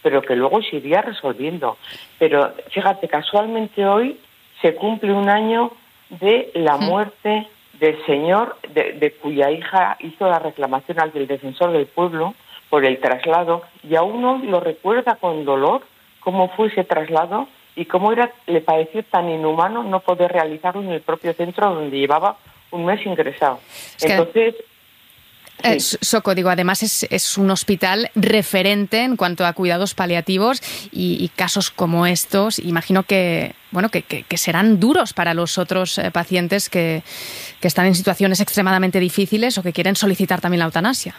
pero que luego se iría resolviendo. Pero fíjate, casualmente hoy se cumple un año de la muerte del señor de cuya hija hizo la reclamación al del Defensor del Pueblo por el traslado, y aún hoy lo recuerda con dolor cómo fue ese traslado y cómo le pareció tan inhumano no poder realizarlo en el propio centro donde llevaba un mes ingresado. Entonces... Soco, digo, además es un hospital referente en cuanto a cuidados paliativos y casos como estos, imagino que serán duros para los otros pacientes que están en situaciones extremadamente difíciles o que quieren solicitar también la eutanasia.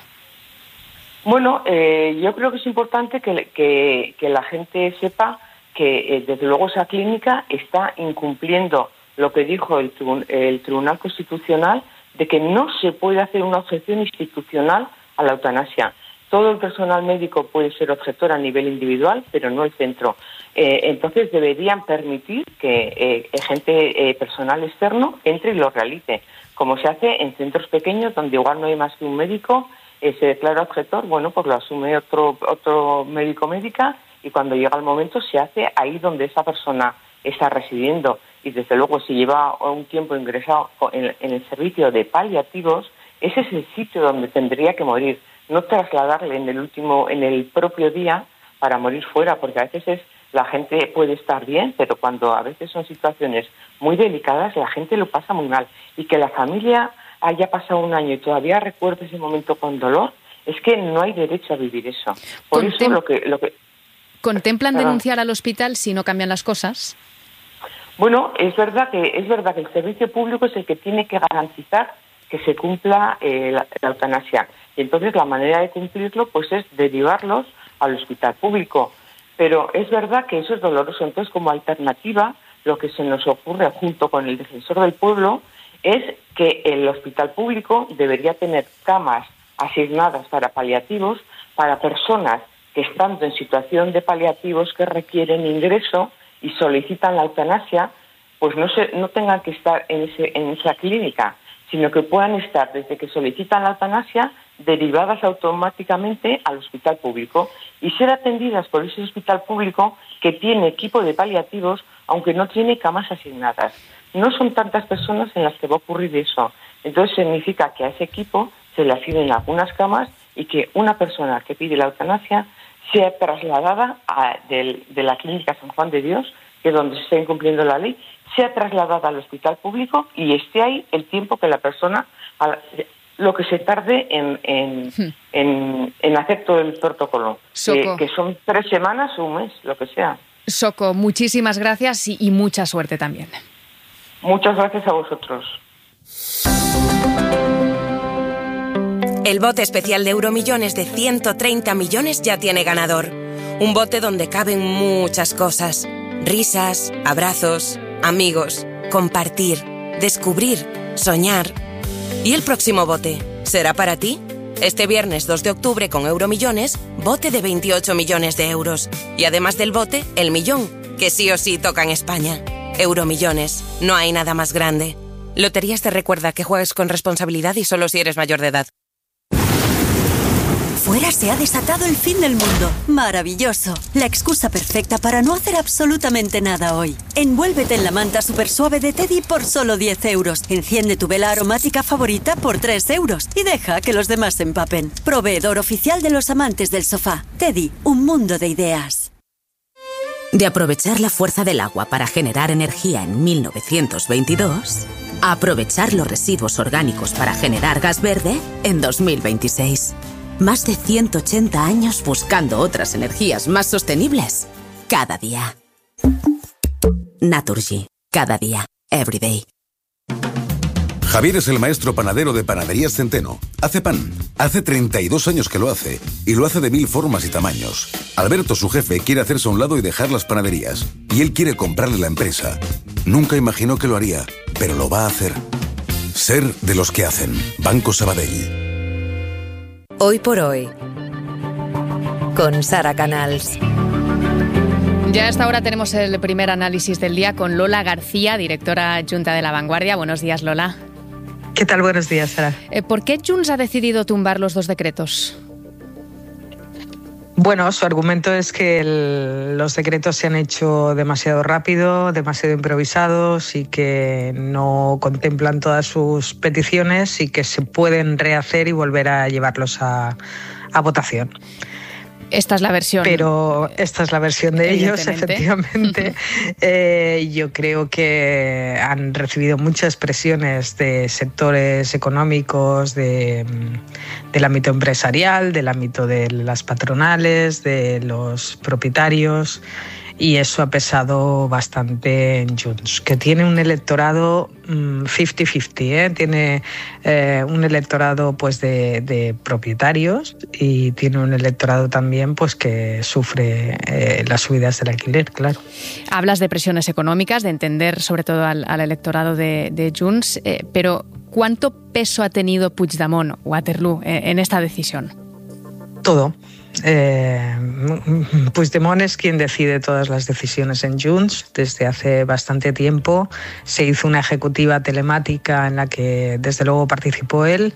Bueno, yo creo que es importante que la gente sepa que desde luego esa clínica está incumpliendo lo que dijo el Tribunal Constitucional, de que no se puede hacer una objeción institucional a la eutanasia. Todo el personal médico puede ser objetor a nivel individual, pero no el centro. Entonces deberían permitir que personal externo entre y lo realice, como se hace en centros pequeños donde igual no hay más que un médico, se declara objetor, bueno, pues lo asume otro médico-médica, y cuando llega el momento se hace ahí donde esa persona está residiendo. Y desde luego, si lleva un tiempo ingresado en el servicio de paliativos, ese es el sitio donde tendría que morir, no trasladarle en el propio día para morir fuera, porque a veces la gente puede estar bien, pero cuando a veces son situaciones muy delicadas, la gente lo pasa muy mal. Y que la familia haya pasado un año y todavía recuerde ese momento con dolor, es que no hay derecho a vivir eso. Por eso lo que ¿Contemplan denunciar al hospital si no cambian las cosas? Bueno, es verdad que el servicio público es el que tiene que garantizar que se cumpla la eutanasia. Y entonces la manera de cumplirlo pues es derivarlos al hospital público. Pero es verdad que eso es doloroso. Entonces, como alternativa, lo que se nos ocurre junto con el Defensor del Pueblo es que el hospital público debería tener camas asignadas para paliativos, para personas que estando en situación de paliativos que requieren ingreso y solicitan la eutanasia, pues no tengan que estar en esa clínica, sino que puedan estar desde que solicitan la eutanasia derivadas automáticamente al hospital público y ser atendidas por ese hospital público que tiene equipo de paliativos, aunque no tiene camas asignadas. No son tantas personas en las que va a ocurrir eso. Entonces significa que a ese equipo se le asignen algunas camas y que una persona que pide la eutanasia sea trasladada de la clínica San Juan de Dios, que es donde se está incumpliendo la ley, sea trasladada al hospital público y esté ahí el tiempo que la persona, lo que se tarde en hacer todo el protocolo, que son 3 semanas o un mes, lo que sea. Soco, muchísimas gracias y mucha suerte también. Muchas gracias a vosotros. El bote especial de Euromillones de 130 millones ya tiene ganador. Un bote donde caben muchas cosas. Risas, abrazos, amigos, compartir, descubrir, soñar. ¿Y el próximo bote? ¿Será para ti? Este viernes 2 de octubre con Euromillones, bote de 28 millones de euros. Y además del bote, el millón, que sí o sí toca en España. Euromillones, no hay nada más grande. Loterías te recuerda que juegues con responsabilidad y solo si eres mayor de edad. Fuera se ha desatado el fin del mundo. Maravilloso. La excusa perfecta para no hacer absolutamente nada hoy. Envuélvete en la manta super suave de Teddy por solo 10 euros. Enciende tu vela aromática favorita por 3 euros. Y deja que los demás se empapen. Proveedor oficial de los amantes del sofá. Teddy, un mundo de ideas. De aprovechar la fuerza del agua para generar energía en 1922... a aprovechar los residuos orgánicos para generar gas verde en 2026. Más de 180 años buscando otras energías más sostenibles. Cada día. Naturgy. Cada día. Every day. Javier es el maestro panadero de Panaderías Centeno. Hace pan. Hace 32 años que lo hace. Y lo hace de 1000 formas y tamaños. Alberto, su jefe, quiere hacerse a un lado y dejar las panaderías. Y él quiere comprarle la empresa. Nunca imaginó que lo haría, pero lo va a hacer. Ser de los que hacen. Banco Sabadell. Hoy por hoy, con Sara Canals. Ya a esta hora tenemos el primer análisis del día con Lola García, directora adjunta de La Vanguardia. Buenos días, Lola. ¿Qué tal? Buenos días, Sara. ¿Por qué Junts ha decidido tumbar los 2 decretos? Bueno, su argumento es que los decretos se han hecho demasiado rápido, demasiado improvisados y que no contemplan todas sus peticiones y que se pueden rehacer y volver a llevarlos a votación. Esta es la versión. Pero esta es la versión de ellos, efectivamente. Yo creo que han recibido muchas presiones de sectores económicos, del ámbito empresarial, del ámbito de las patronales, de los propietarios, y eso ha pesado bastante en Junts, que tiene un electorado 50-50, tiene un electorado pues de propietarios y tiene un electorado también pues que sufre las subidas del alquiler, claro. Hablas de presiones económicas, de entender sobre todo al electorado de Junts, pero ¿cuánto peso ha tenido Puigdemont, Waterloo, en esta decisión? Todo. Puigdemont es quien decide todas las decisiones en Junts desde hace bastante tiempo. Se hizo una ejecutiva telemática en la que desde luego participó él.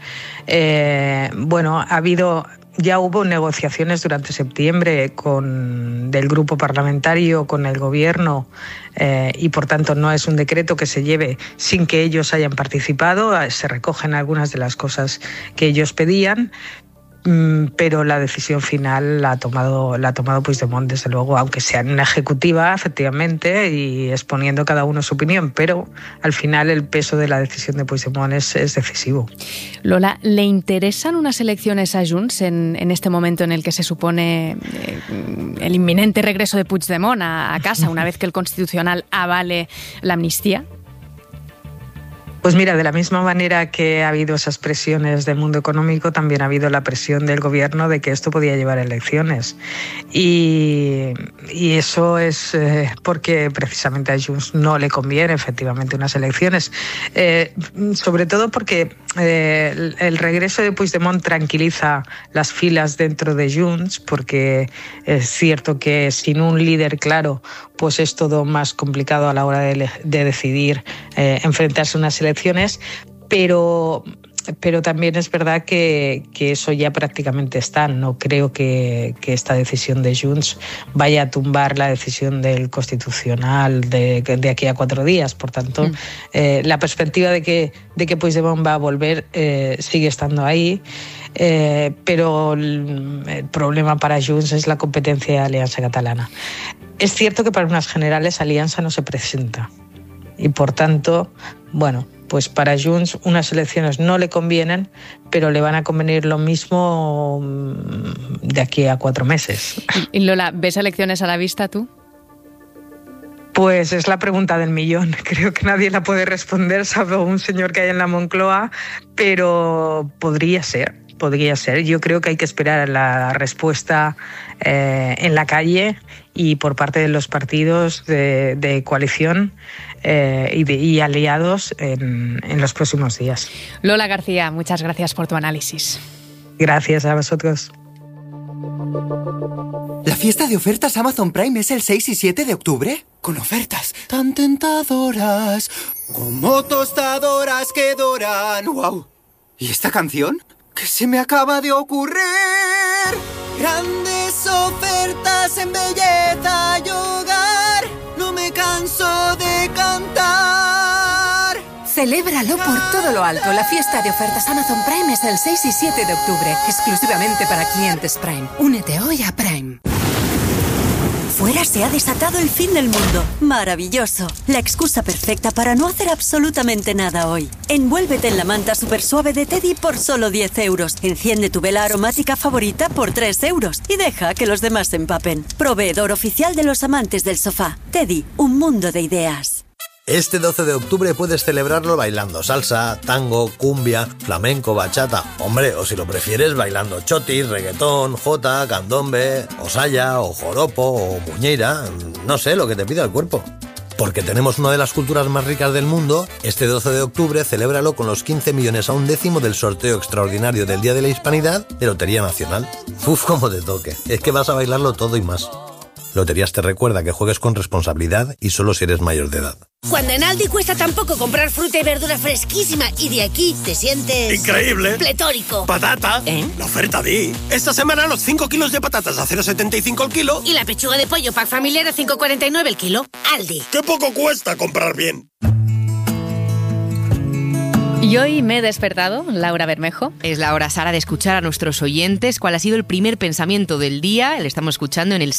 Ya hubo negociaciones durante septiembre del grupo parlamentario con el gobierno y por tanto no es un decreto que se lleve sin que ellos hayan participado. Se recogen algunas de las cosas que ellos pedían, pero la decisión final la ha tomado Puigdemont, desde luego, aunque sea en una ejecutiva, efectivamente, y exponiendo cada uno su opinión, pero al final el peso de la decisión de Puigdemont es decisivo. Lola, ¿le interesan unas elecciones a Junts en este momento en el que se supone el inminente regreso de Puigdemont a casa, una vez que el Constitucional avale la amnistía? Pues mira, de la misma manera que ha habido esas presiones del mundo económico, también ha habido la presión del gobierno de que esto podía llevar a elecciones. Y eso es porque precisamente a Junts no le conviene efectivamente unas elecciones. Sobre todo porque el regreso de Puigdemont tranquiliza las filas dentro de Junts, porque es cierto que sin un líder claro pues es todo más complicado a la hora de decidir enfrentarse a unas elecciones, pero también es verdad que eso ya prácticamente está. No creo que esta decisión de Junts vaya a tumbar la decisión del Constitucional de aquí a 4 días. Por tanto, la perspectiva de que Puigdemont va a volver sigue estando ahí. Pero el problema para Junts es la competencia de Alianza Catalana. Es cierto que para unas generales Alianza no se presenta y por tanto, pues para Junts unas elecciones no le convienen, pero le van a convenir lo mismo de aquí a 4 meses. Y Lola, ¿ves elecciones a la vista tú? Pues es la pregunta del millón. Creo que nadie la puede responder, salvo un señor que hay en la Moncloa, pero podría ser. Yo creo que hay que esperar a la respuesta en la calle y por parte de los partidos de coalición y aliados en los próximos días. Lola García, muchas gracias por tu análisis. Gracias a vosotros. ¿La fiesta de ofertas Amazon Prime es el 6 y 7 de octubre? Con ofertas tan tentadoras como tostadoras que doran. ¡Wow! ¿Y esta canción? ¿Qué se me acaba de ocurrir? Grandes ofertas en belleza y hogar. No me canso de cantar. Celébralo por todo lo alto. La fiesta de ofertas Amazon Prime es el 6 y 7 de octubre, exclusivamente para clientes Prime. Únete hoy a Prime. Fuera se ha desatado el fin del mundo. Maravilloso. La excusa perfecta para no hacer absolutamente nada hoy. Envuélvete en la manta super suave de Teddy por solo 10 euros. Enciende tu vela aromática favorita por 3 euros. Y deja que los demás se empapen. Proveedor oficial de los amantes del sofá. Teddy, un mundo de ideas. Este 12 de octubre puedes celebrarlo bailando salsa, tango, cumbia, flamenco, bachata. Hombre, o si lo prefieres, bailando chotis, reggaetón, jota, candombe, o saya, o joropo, o muñeira. No sé, lo que te pida el cuerpo. Porque tenemos una de las culturas más ricas del mundo, este 12 de octubre celébralo con los 15 millones a un décimo del sorteo extraordinario del Día de la Hispanidad de Lotería Nacional. Uf, cómo te toque. Es que vas a bailarlo todo y más. Loterías te recuerda que juegues con responsabilidad y solo si eres mayor de edad. Cuando en Aldi cuesta tan poco comprar fruta y verdura fresquísima y de aquí te sientes... ¡increíble! ¡Pletórico! ¡Patata! La oferta Di. Esta semana los 5 kilos de patatas a 0,75 el kilo. Y la pechuga de pollo pack familiar a 5,49 el kilo. Aldi. ¡Qué poco cuesta comprar bien! Y hoy me he despertado, Laura Bermejo. Es la hora, Sara, de escuchar a nuestros oyentes. ¿Cuál ha sido el primer pensamiento del día? Le estamos escuchando en el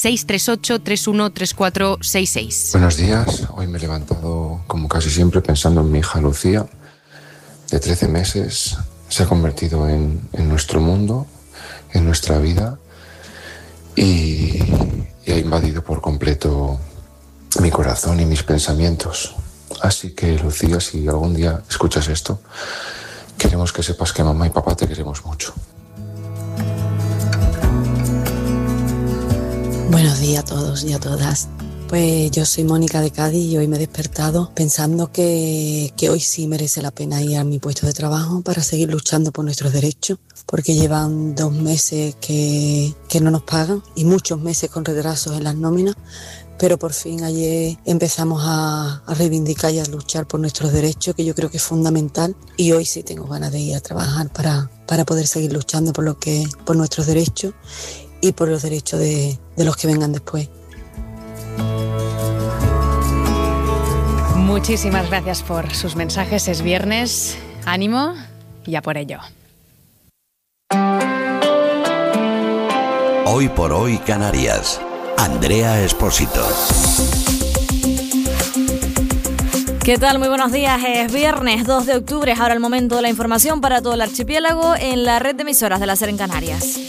638-313466. Buenos días. Hoy me he levantado, como casi siempre, pensando en mi hija Lucía, de 13 meses. Se ha convertido en nuestro mundo, en nuestra vida, y ha invadido por completo mi corazón y mis pensamientos. Así que, Lucía, si algún día escuchas esto, queremos que sepas que mamá y papá te queremos mucho. Buenos días a todos y a todas. Pues yo soy Mónica de Cádiz y hoy me he despertado pensando que hoy sí merece la pena ir a mi puesto de trabajo para seguir luchando por nuestros derechos, porque llevan 2 meses que no nos pagan y muchos meses con retrasos en las nóminas. Pero por fin ayer empezamos a reivindicar y a luchar por nuestros derechos, que yo creo que es fundamental. Y hoy sí tengo ganas de ir a trabajar para poder seguir luchando por nuestros derechos y por los derechos de los que vengan después. Muchísimas gracias por sus mensajes. Es viernes. Ánimo y a por ello. Hoy por hoy Canarias. Andrea Espósito. ¿Qué tal? Muy buenos días. Es viernes 2 de octubre. Es ahora el momento de la información para todo el archipiélago en la red de emisoras de la SER en Canarias.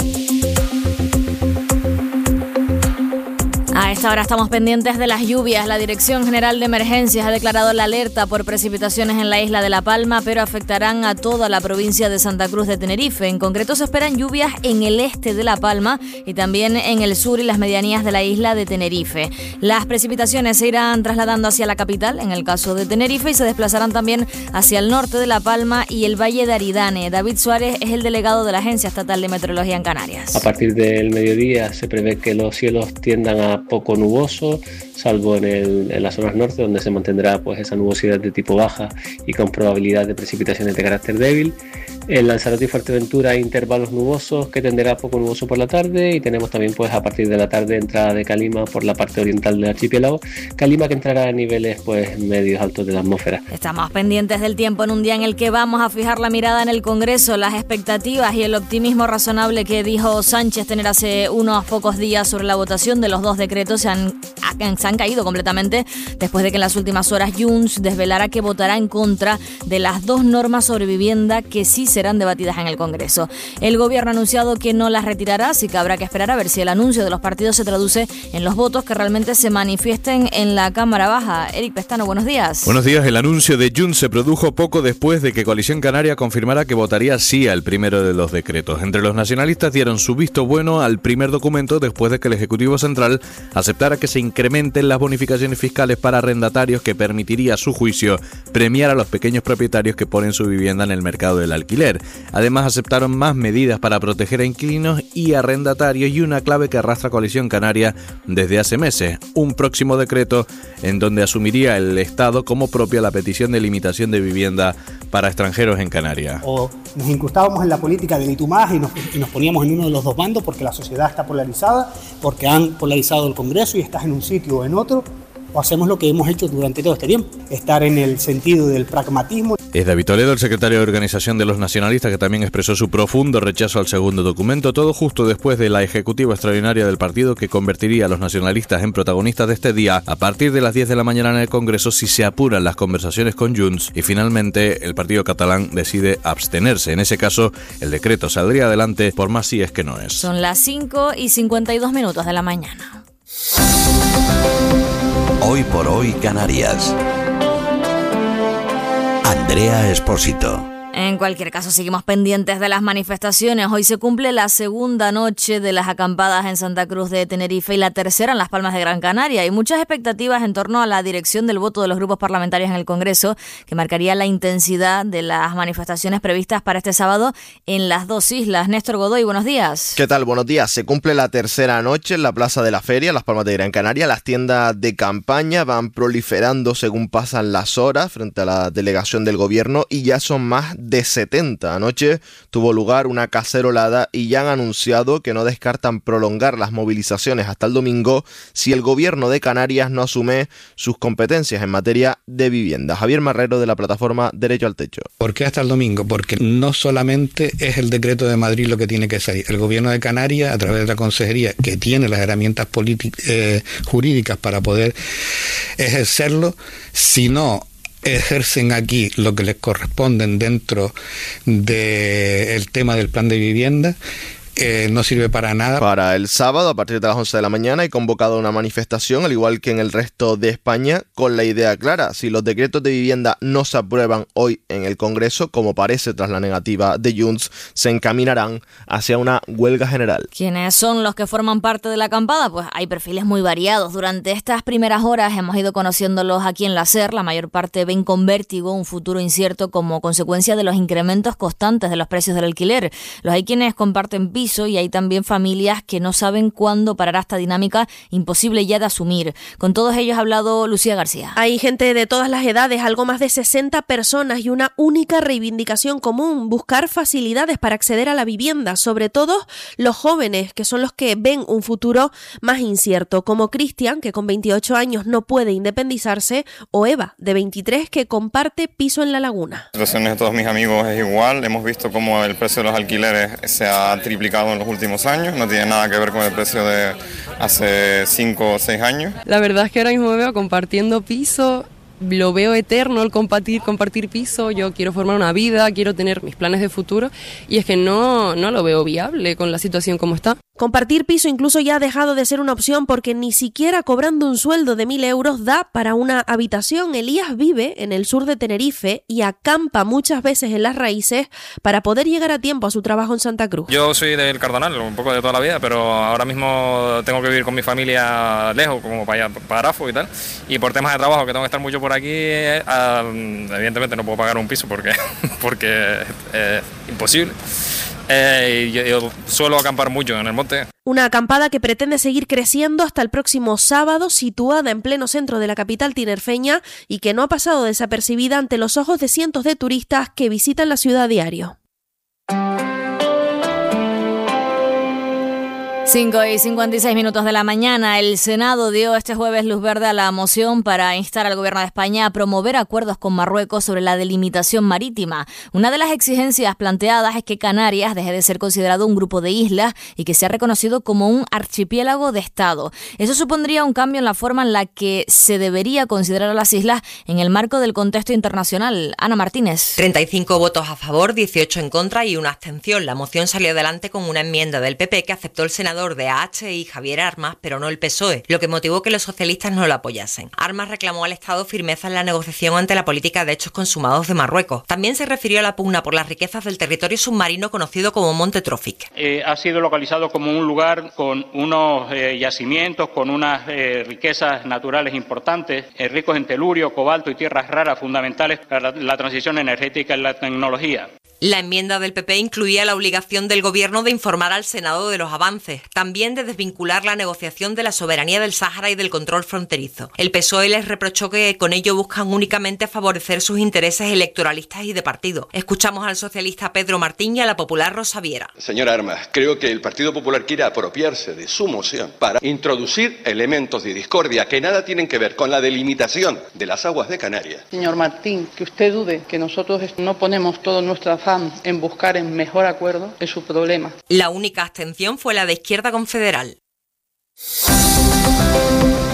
A esta hora estamos pendientes de las lluvias. La Dirección General de Emergencias ha declarado la alerta por precipitaciones en la isla de La Palma, pero afectarán a toda la provincia de Santa Cruz de Tenerife. En concreto se esperan lluvias en el este de La Palma y también en el sur y las medianías de la isla de Tenerife. Las precipitaciones se irán trasladando hacia la capital, en el caso de Tenerife, y se desplazarán también hacia el norte de La Palma y el Valle de Aridane. David Suárez es el delegado de la Agencia Estatal de Meteorología en Canarias. A partir del mediodía se prevé que los cielos tiendan a poco nuboso, salvo en las zonas norte, donde se mantendrá pues esa nubosidad de tipo baja y con probabilidad de precipitaciones de carácter débil. En Lanzarote y Fuerteventura hay intervalos nubosos que tenderá a poco nuboso por la tarde, y tenemos también pues a partir de la tarde entrada de calima por la parte oriental del archipiélago, calima que entrará a niveles pues medios altos de la atmósfera. Estamos pendientes del tiempo en un día en el que vamos a fijar la mirada en el Congreso. Las expectativas y el optimismo razonable que dijo Sánchez tener hace unos pocos días sobre la votación de los 2 decretos se han caído completamente después de que en las últimas horas Junts desvelara que votará en contra de las 2 normas sobre vivienda que sí serán debatidas en el Congreso. El Gobierno ha anunciado que no las retirará, así que habrá que esperar a ver si el anuncio de los partidos se traduce en los votos que realmente se manifiesten en la Cámara Baja. Eric Pestano, buenos días. Buenos días. El anuncio de Junts se produjo poco después de que Coalición Canaria confirmara que votaría sí al primero de los decretos. Entre los nacionalistas dieron su visto bueno al primer documento después de que el Ejecutivo Central aceptara que se incrementen las bonificaciones fiscales para arrendatarios, que permitiría, a su juicio, premiar a los pequeños propietarios que ponen su vivienda en el mercado del alquiler. Además, aceptaron más medidas para proteger a inquilinos y arrendatarios, y una clave que arrastra Coalición Canaria desde hace meses: un próximo decreto en donde asumiría el Estado como propia la petición de limitación de vivienda para extranjeros en Canarias. O nos incrustábamos en la política del y tú más y nos poníamos en uno de los dos bandos, porque la sociedad está polarizada, porque han polarizado el Congreso y estás en un sitio o en otro, o hacemos lo que hemos hecho durante todo este tiempo, estar en el sentido del pragmatismo. Es David Toledo, el secretario de Organización de los Nacionalistas, que también expresó su profundo rechazo al segundo documento, todo justo después de la ejecutiva extraordinaria del partido, que convertiría a los nacionalistas en protagonistas de este día a partir de las 10 de la mañana en el Congreso si se apuran las conversaciones con Junts y finalmente el partido catalán decide abstenerse. En ese caso, el decreto saldría adelante, por más si es que no es. Son las 5:52 de la mañana. Hoy por hoy Canarias. Andrea Espósito. En cualquier caso, seguimos pendientes de las manifestaciones. Hoy se cumple la segunda noche de las acampadas en Santa Cruz de Tenerife y la tercera en Las Palmas de Gran Canaria. Hay muchas expectativas en torno a la dirección del voto de los grupos parlamentarios en el Congreso, que marcaría la intensidad de las manifestaciones previstas para este sábado en las dos islas. Néstor Godoy, buenos días. ¿Qué tal? Buenos días. Se cumple la tercera noche en la Plaza de la Feria, Las Palmas de Gran Canaria. Las tiendas de campaña van proliferando según pasan las horas frente a la delegación del gobierno y ya son más de 70. Anoche tuvo lugar una cacerolada y ya han anunciado que no descartan prolongar las movilizaciones hasta el domingo si el gobierno de Canarias no asume sus competencias en materia de vivienda. Javier Marrero, de la plataforma Derecho al Techo. ¿Por qué hasta el domingo? Porque no solamente es el decreto de Madrid lo que tiene que salir. El gobierno de Canarias, a través de la consejería, que tiene las herramientas jurídicas para poder ejercerlo, si no ejercen aquí lo que les corresponden dentro del tema del plan de vivienda, no sirve para nada. Para el sábado, a partir de las 11 de la mañana, hay convocada una manifestación, al igual que en el resto de España, con la idea clara: si los decretos de vivienda no se aprueban hoy en el Congreso, como parece tras la negativa de Junts, se encaminarán hacia una huelga general. ¿Quiénes son los que forman parte de la acampada? Pues hay perfiles muy variados. Durante estas primeras horas hemos ido conociéndolos aquí en la SER. La mayor parte ven con vértigo un futuro incierto como consecuencia de los incrementos constantes de los precios del alquiler. Los hay quienes comparten pisos y hay también familias que no saben cuándo parará esta dinámica imposible ya de asumir. Con todos ellos ha hablado Lucía García. Hay gente de todas las edades, algo más de 60 personas y una única reivindicación común: buscar facilidades para acceder a la vivienda, sobre todo los jóvenes, que son los que ven un futuro más incierto, como Cristian, que con 28 años no puede independizarse, o Eva, de 23, que comparte piso en La Laguna. La situación de todos mis amigos es igual. Hemos visto cómo el precio de los alquileres se ha triplicado en los últimos años, no tiene nada que ver con el precio de hace 5 o 6 años. La verdad es que ahora mismo me veo compartiendo piso, lo veo eterno el compartir piso. Yo quiero formar una vida, quiero tener mis planes de futuro y es que no lo veo viable con la situación como está. Compartir piso incluso ya ha dejado de ser una opción porque ni siquiera cobrando un sueldo de 1.000 euros da para una habitación. Elías vive en el sur de Tenerife y acampa muchas veces en Las Raíces para poder llegar a tiempo a su trabajo en Santa Cruz. Yo soy del Cardonal, un poco de toda la vida, pero ahora mismo tengo que vivir con mi familia lejos, como para allá, para Arafo y tal, y por temas de trabajo que tengo que estar mucho por aquí, evidentemente no puedo pagar un piso porque es imposible. Yo suelo acampar mucho en el monte. Una acampada que pretende seguir creciendo hasta el próximo sábado, situada en pleno centro de la capital tinerfeña y que no ha pasado desapercibida ante los ojos de cientos de turistas que visitan la ciudad a diario. 5:56 de la mañana. El Senado dio este jueves luz verde a la moción para instar al Gobierno de España a promover acuerdos con Marruecos sobre la delimitación marítima. Una de las exigencias planteadas es que Canarias deje de ser considerado un grupo de islas y que sea reconocido como un archipiélago de Estado. Eso supondría un cambio en la forma en la que se debería considerar a las islas en el marco del contexto internacional. Ana Martínez. 35 votos a favor, 18 en contra y una abstención. La moción salió adelante con una enmienda del PP que aceptó el senador de AH y Javier Armas, pero no el PSOE, lo que motivó que los socialistas no lo apoyasen. Armas reclamó al Estado firmeza en la negociación ante la política de hechos consumados de Marruecos. También se refirió a la pugna por las riquezas del territorio submarino conocido como Monte Trófic. Ha sido localizado como un lugar con unos yacimientos, con unas riquezas naturales importantes, ricos en telurio, cobalto y tierras raras fundamentales para la transición energética y la tecnología. La enmienda del PP incluía la obligación del Gobierno de informar al Senado de los avances, también de desvincular la negociación de la soberanía del Sáhara y del control fronterizo. El PSOE les reprochó que con ello buscan únicamente favorecer sus intereses electoralistas y de partido. Escuchamos al socialista Pedro Martín y a la popular Rosa Viera. Señora Armas, creo que el Partido Popular quiere apropiarse de su moción para introducir elementos de discordia que nada tienen que ver con la delimitación de las aguas de Canarias. Señor Martín, que usted dude que nosotros no ponemos todo nuestro afán en buscar el mejor acuerdo es su problema. La única abstención fue la de Izquierda Confederal.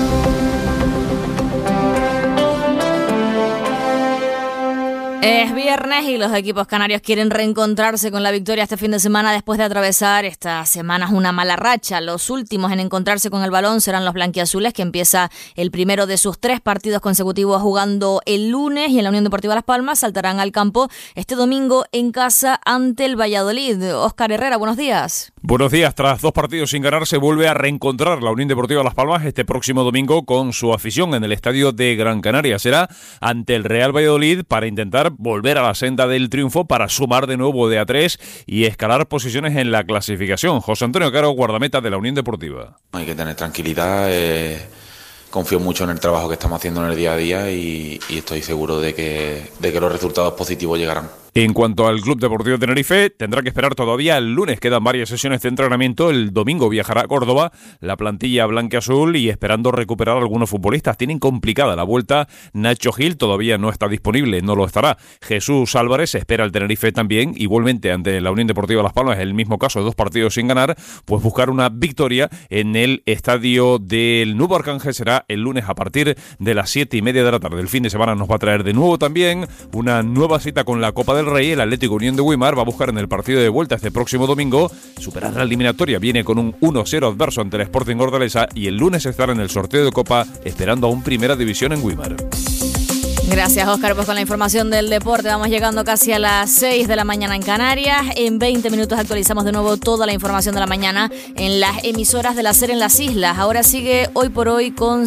Es viernes. viernes y los equipos canarios quieren reencontrarse con la victoria este fin de semana después de atravesar estas semanas una mala racha. Los últimos en encontrarse con el balón serán los blanquiazules, que empieza el primero de sus 3 partidos consecutivos jugando el lunes, y en la Unión Deportiva Las Palmas saltarán al campo este domingo en casa ante el Valladolid. Óscar Herrera, buenos días. Buenos días. Tras 2 partidos sin ganar, se vuelve a reencontrar la Unión Deportiva Las Palmas este próximo domingo con su afición en el estadio de Gran Canaria. Será ante el Real Valladolid para intentar volver a la senda del triunfo, para sumar de nuevo de a 3 y escalar posiciones en la clasificación. José Antonio Caro, guardameta de la Unión Deportiva. Hay que tener tranquilidad. Confío mucho en el trabajo que estamos haciendo en el día a día y estoy seguro de que los resultados positivos llegarán. En cuanto al Club Deportivo Tenerife, tendrá que esperar todavía el lunes. Quedan varias sesiones de entrenamiento. El domingo viajará a Córdoba la plantilla blanquiazul y esperando recuperar a algunos futbolistas. Tienen complicada la vuelta. Nacho Gil todavía no está disponible, no lo estará. Jesús Álvarez espera el Tenerife también. Igualmente ante la Unión Deportiva Las Palmas, el mismo caso de 2 partidos sin ganar, pues buscar una victoria en el estadio del Nuevo Arcángel será el lunes a partir de las 7:30 de la tarde. El fin de semana nos va a traer de nuevo también una nueva cita con la Copa del Rey. El Atlético Unión de Güímar va a buscar en el partido de vuelta este próximo domingo superar la eliminatoria. Viene con un 1-0 adverso ante el Sporting Hortaleza y el lunes estará en el sorteo de Copa esperando a un Primera División en Güímar. Gracias, Óscar, pues con la información del deporte vamos llegando casi a las 6 de la mañana en Canarias. En 20 minutos actualizamos de nuevo toda la información de la mañana en las emisoras de la SER en las islas. Ahora sigue Hoy por Hoy con